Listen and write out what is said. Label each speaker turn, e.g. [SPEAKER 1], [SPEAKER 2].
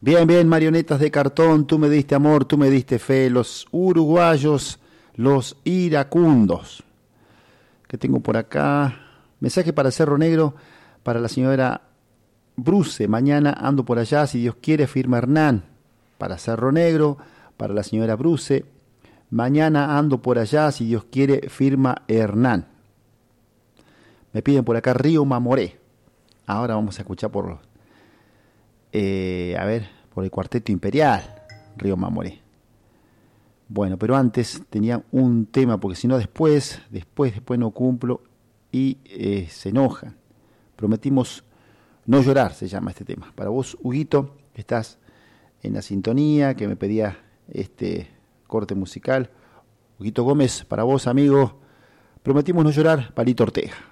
[SPEAKER 1] Bien, bien, marionetas de cartón, tú me diste amor, tú me diste fe, los uruguayos, los iracundos. ¿Qué tengo por acá? Mensaje para Cerro Negro, para la señora Bruce. Mañana ando por allá, si Dios quiere, firma Hernán. Para Cerro Negro, para la señora Bruce. Mañana ando por allá, si Dios quiere, firma Hernán. Me piden por acá Río Mamoré. Ahora vamos a escuchar por el Cuarteto Imperial, Río Mamoré. Bueno, pero antes tenía un tema, porque si no después no cumplo y se enojan. Prometimos no llorar, se llama este tema. Para vos, Huguito, que estás en la sintonía, que me pedía este corte musical. Huguito Gómez, para vos, amigo, prometimos no llorar, Palito Ortega.